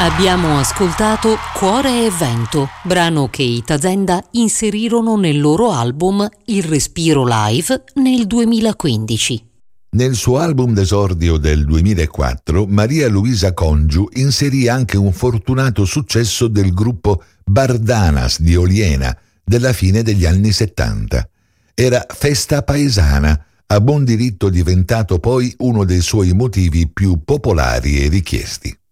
Abbiamo ascoltato Cuore e Vento, brano che i Tazenda inserirono nel loro album Il Respiro Live nel 2015. Nel suo album d'esordio del 2004, Maria Luisa Congiu inserì anche un fortunato successo del gruppo Bardanas di Oliena della fine degli anni 70. Era Festa Paesana, a buon diritto diventato poi uno dei suoi motivi più popolari e richiesti.